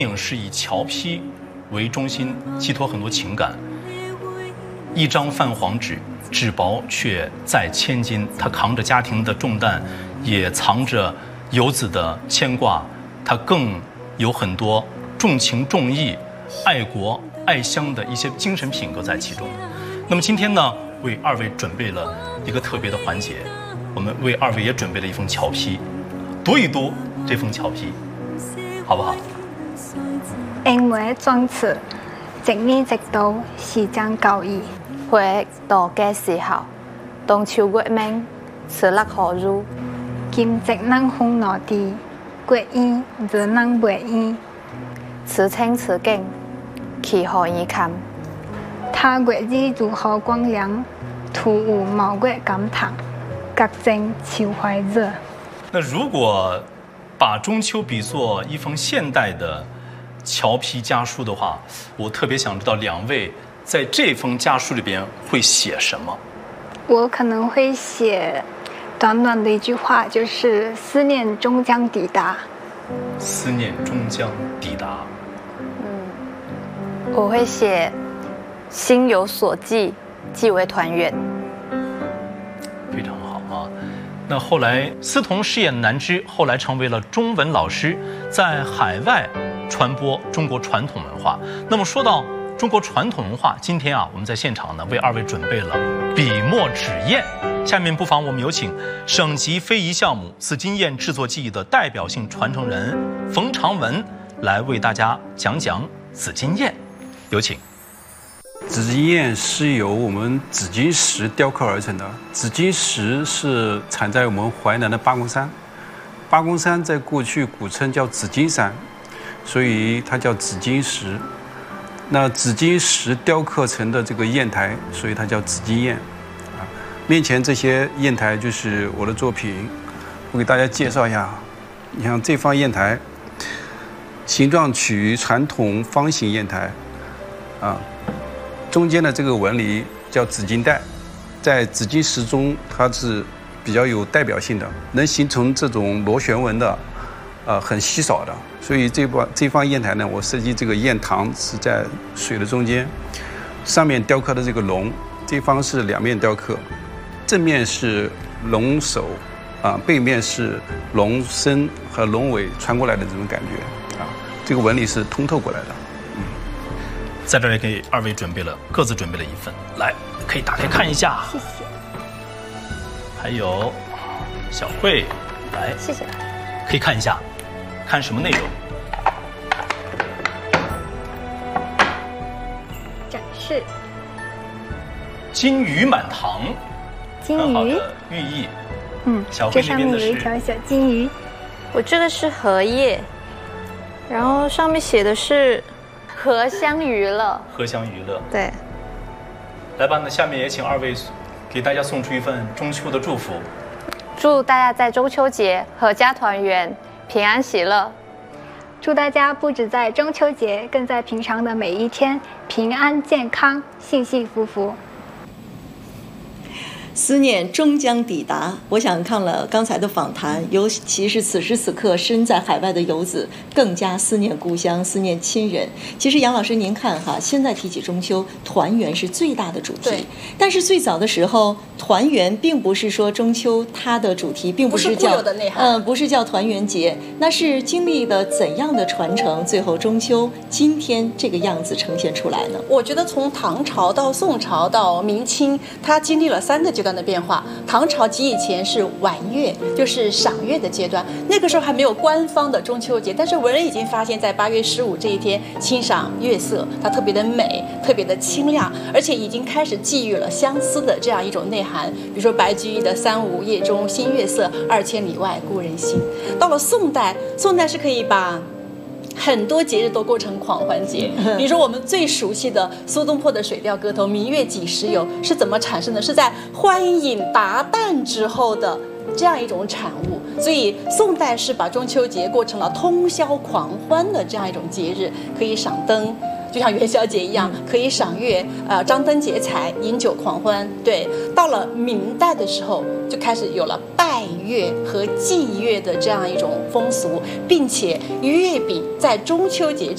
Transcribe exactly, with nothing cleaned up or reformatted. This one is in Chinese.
电影是以乔坯为中心，寄托很多情感。一张泛黄纸，纸薄却载千金。他扛着家庭的重担，也藏着游子的牵挂。他更有很多重情重义、爱国爱乡的一些精神品格在其中。那么今天呢，为二位准备了一个特别的环节，我们为二位也准备了一封乔坯，读一读这封乔坯，好不好？ 因為裝詞，直呢直到時間久矣， 回到嘅時候，冬秋月明，此立何如？ 今夕能風落地，月衣則能為衣。 此情此景，其何以堪？ 他月日如何光亮，徒無毛月感嘆，隔正潮懷熱。 那如果把中秋比作一封现代的乔坯家书的话，我特别想知道两位在这封家书里边会写什么？ 我可能会写短短的一句话，就是思念终将抵达。 思念终将抵达。 嗯，我会写心有所寄，寄为团圆。 非常好啊。那后来思彤饰演南枝，后来成为了中文老师，在海外传播中国传统文化。那么说到中国传统文化，今天啊，我们在现场呢为二位准备了笔墨纸砚。下面不妨我们有请省级非遗项目紫金砚制作技艺的代表性传承人冯长文来为大家讲讲紫金砚，有请。 紫金砚是由我们紫金石雕刻而成的。紫金石是产在我们淮南的八公山，八公山在过去古称叫紫金山，所以它叫紫金石。那紫金石雕刻成的这个砚台，所以它叫紫金砚。啊，面前这些砚台就是我的作品，我给大家介绍一下。你像这方砚台，形状取于传统方形砚台，啊。中间的这个纹理叫紫金带，在紫金石中它是比较有代表性的，能形成这种螺旋纹的，呃，很稀少的。所以这方这方砚台呢，我设计这个砚堂是在水的中间，上面雕刻的这个龙，这方是两面雕刻，正面是龙首，啊、呃，背面是龙身和龙尾穿过来的这种感觉，啊，这个纹理是通透过来的。 在这儿也给二位准备了，各自准备了一份，来，可以打开看一下。 谢谢。 还有小慧，来， 谢谢。 可以看一下，看什么内容？ 展示。 金鱼满堂， 金鱼很好的寓意。 嗯， 小慧这上那边的是面有一条小金鱼。 我这个是荷叶，然后上面写的是荷香娱乐。 荷香娱乐。 对。 来吧，那下面也请二位给大家送出一份中秋的祝福。 祝大家在中秋节阖家团圆，平安喜乐。 祝大家不止在中秋节，更在平常的每一天平安健康、幸幸福福。 思念终将抵达。我想看了刚才的访谈，尤其是此时此刻身在海外的游子，更加思念故乡，思念亲人。其实杨老师您看哈，现在提起中秋，团圆是最大的主题。但是最早的时候，团圆并不是说中秋它的主题，并不是叫嗯、呃，不是叫团圆节，那是经历了怎样的传承，最后中秋今天这个样子呈现出来呢？ 我觉得从唐朝到宋朝到明清，它经历了三个阶段的变化。唐朝及以前是玩月，就是赏月的阶段，那个时候还没有官方的中秋节，但是文人已经发现，在八月十五这一天欣赏月色，它特别的美，特别的清亮，而且已经开始寄予了相思的这样一种内涵。比如说白居易的“三五夜中新月色，二千里外故人心”。到了宋代，宋代是可以把很多节日都过成狂欢节，比如说我们最熟悉的苏东坡的《水调歌头》“明月几时有”是怎么产生的？是在欢饮达旦之后的这样一种产物。所以宋代是把中秋节过成了通宵狂欢的这样一种节日，可以赏灯，就像元宵节一样，可以赏月，呃，张灯结彩，饮酒狂欢。对，到了明代的时候，就开始有了拜月和祭月的这样一种风俗，并且月饼在中秋节